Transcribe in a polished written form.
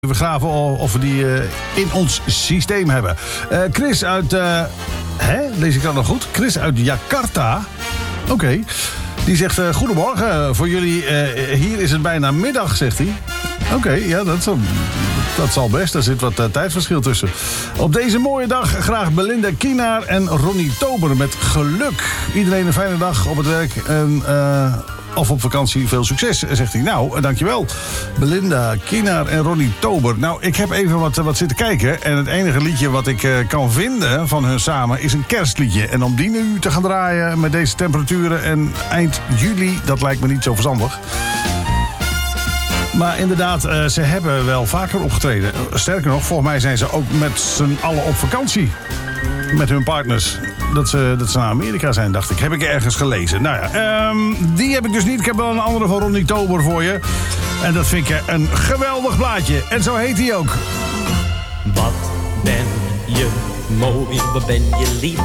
We graven of we die in ons systeem hebben. Chris uit... lees ik dat nog goed? Chris uit Jakarta. Oké. Die zegt, goedemorgen voor jullie. Hier is het bijna middag, zegt hij. Oké, ja, dat zal best. Er zit wat tijdverschil tussen. Op deze mooie dag graag Belinda Kienaar en Ronnie Tober met geluk. Iedereen een fijne dag op het werk en... of op vakantie, veel succes, zegt hij. Nou, dankjewel. Belinda, Kienaar en Ronnie Tober. Nou, ik heb even wat zitten kijken. En het enige liedje wat ik kan vinden van hun samen is een kerstliedje. En om die nu te gaan draaien met deze temperaturen en eind juli, dat lijkt me niet zo verstandig. Maar inderdaad, ze hebben wel vaker opgetreden. Sterker nog, volgens mij zijn ze ook met z'n allen op vakantie. Met hun partners. Dat ze naar Amerika zijn, dacht ik. Heb ik ergens gelezen. Nou ja, die heb ik dus niet. Ik heb wel een andere van Ronnie Tober voor je. En dat vind ik een geweldig plaatje. En zo heet hij ook. Wat ben je mooi, wat ben je lief.